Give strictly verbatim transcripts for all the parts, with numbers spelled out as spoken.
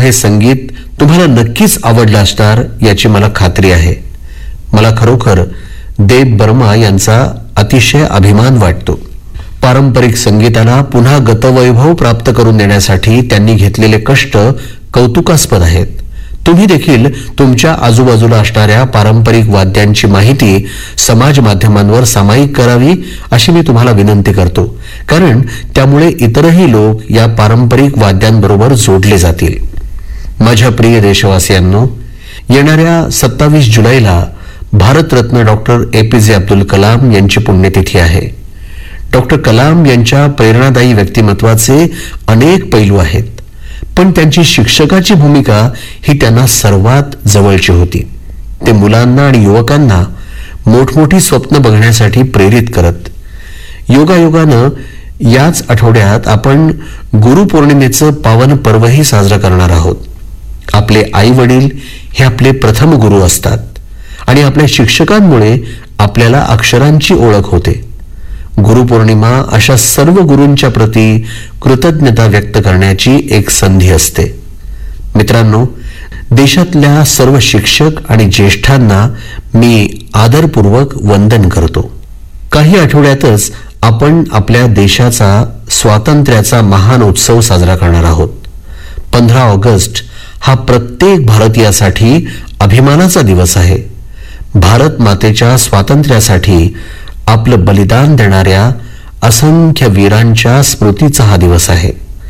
हे संगीत तुम्हाला नक्कीच आवडलं असणार याची मला खात्री आहे. मला खरोखर देब बर्मा यांचा अतिशय अभिमान वाटतो. पारंपरिक संगीताला पुन्हा गतवैभव प्राप्त करून देण्यासाठी त्यांनी घेतलेले कष्ट कौतुकास्पद आहेत. तुम्ही देखील तुमच्या आजूबाजूला असणाऱ्या पारंपरिक वाद्यांची माहिती समाज माध्यमांवर सामायिक करावी अशी मी तुम्हाला विनंती करतो, कारण त्यामुळे इतरही लोक या पारंपरिक वाद्यांबरोबर जोडले जातील. माझ्या प्रिय देशवासियांनो, येणाऱ्या सत्तावीस जुलैला भारतरत्न डॉक्टर एपीजे अब्दुल कलाम यांची पुण्यतिथी आहे. डॉक्टर कलाम यांच्या प्रेरणादायी व्यक्तिमत्वाचे अनेक पैलू आहेत, पण त्यांची शिक्षकाची भूमिका ही त्यांना सर्वात जवळची होती. ते मुलांना आणि युवकांना मोठमोठी स्वप्न बघण्यासाठी प्रेरित करत. योगायोगानं याच आठवड्यात आपण गुरुपौर्णिमेचं पावन पर्वही साजरं करणार आहोत. आपले आई वडील हे आपले प्रथम गुरु असतात आणि आपल्या शिक्षकांमुळे आपल्याला अक्षरांची ओळख होते. गुरुपौर्णिमा अशा सर्व गुरूंच्या प्रती कृतज्ञता व्यक्त करण्याची एक संधी असते. मित्रांनो, देशातल्या सर्व शिक्षक आणि ज्येष्ठांना मी आदरपूर्वक वंदन करतो. काही आठवड्यातच आपण आपल्या देशाचा स्वातंत्र्याचा महान उत्सव साजरा करणार आहोत. पंधरा ऑगस्ट हा प्रत्येक भारतीयासाठी अभिमानाचा दिवस आहे. भारत मातेच्या स्वातंत्र्यासाठी आपलं बलिदान देणाऱ्या असंख्य वीरांच्या स्मृतीचा हा दिवस आहे.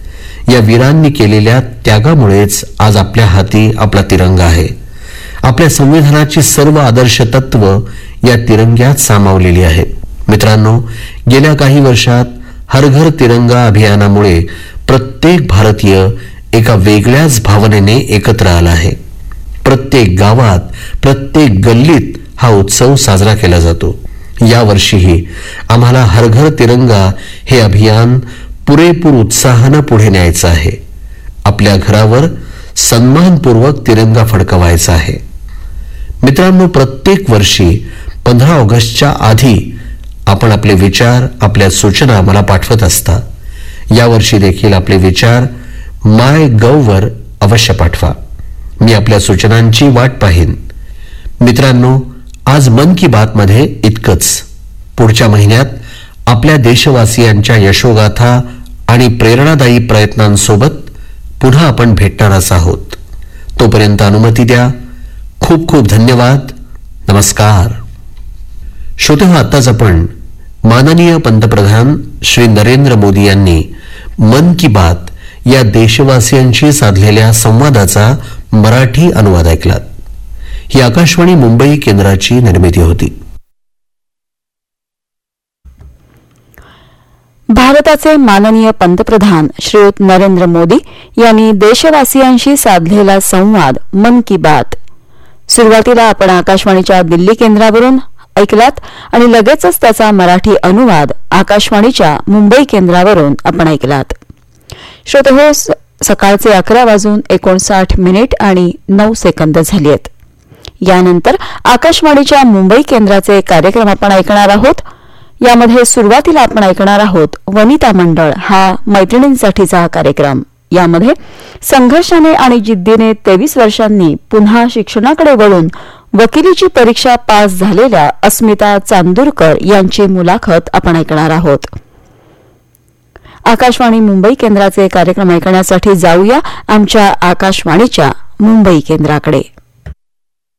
या वीरांनी केलेल्या त्यागामुळेच आज आपल्या हाती आपला तिरंगा आहे. आपल्या संविधानाची सर्व आदर्श तत्व या तिरंग्यात सामावलेली आहेत. मित्रांनो, गेल्या काही वर्षात हर घर तिरंगा अभियानामुळे प्रत्येक भारतीय एका वेगळ्याच भावनेने एकत्र आला आहे. प्रत्येक गावात, प्रत्येक गल्लीत हा उत्सव साजरा केला जातो. यावर्षीही आम्हाला हर घर तिरंगा हे अभियान पुरेपूर उत्साहानं पुढे न्यायचं आहे. आपल्या घरावर सन्मानपूर्वक तिरंगा फडकवायचा आहे. मित्रांनो, प्रत्येक वर्षी पंधरा ऑगस्टच्या आधी आपण आपले विचार, आपल्या सूचना मला पाठवत असता. यावर्षी देखील आपले विचार माय गव्ह वर अवश्य पाठवा. मी आपल्या सूचनांची वाट पाहीन. मित्रांनो, आज मन की बात मध्ये इतकंच. पुढच्या महिन्यात आपल्या देशवासियांच्या यशोगाथा आणि प्रेरणादायी प्रयत्नांसोबत पुन्हा आपण भेटणारच आहोत. तोपर्यंत अनुमती द्या. खूप खूप धन्यवाद. नमस्कार. श्रोतेहो, आत्ताच आपण माननीय पंतप्रधान श्री नरेंद्र मोदी यांनी मन की बात या देशवासियांशी साधलेल्या संवादाचा मराठी अनुवाद ऐकलात. ही आकाशवाणी मुंबई केंद्राची निर्मिती होती. भारताचे माननीय पंतप्रधान श्रीयुत नरेंद्र मोदी यांनी देशवासियांशी साधलेला संवाद मन की बात. सुरुवातीला आपण आकाशवाणीच्या दिल्ली केंद्रावरून ऐकलात आणि लगेचच त्याचा मराठी अनुवाद आकाशवाणीच्या मुंबई केंद्रावरून आपण ऐकलात. श्रोतेहो, सकाळचे अकरा वाजून एकोणसाठ मिनिट आणि नऊ सेकंद झाली आहेत. यानंतर आकाशवाणीच्या मुंबई केंद्राचे कार्यक्रम आपण ऐकणार आहोत. यामध्ये सुरुवातीला आपण ऐकणार आहोत वनिता मंडळ हा मैत्रिणींसाठीचा हा कार्यक्रम. यामध्ये संघर्षाने आणि जिद्दीने तेवीस वर्षांनी पुन्हा शिक्षणाकडे वळून वकिलीची परीक्षा पास झालेल्या अस्मिता चांदूरकर यांची मुलाखत आपण ऐकणार आहोत. आकाशवाणी मुंबई केंद्राचे कार्यक्रम ऐकण्यासाठी जाऊया आमच्या आकाशवाणीच्या मुंबई केंद्राकडे.